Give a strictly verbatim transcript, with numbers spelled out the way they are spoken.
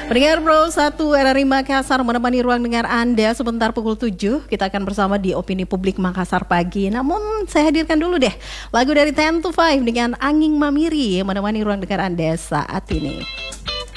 Pendengar Pro satu R R I Makassar menemani ruang dengar Anda sebentar pukul tujuh. Kita akan bersama di Opini Publik Makassar pagi. Namun saya hadirkan dulu deh lagu dari ten to five dengan Angin Mamiri menemani ruang dengar Anda saat ini.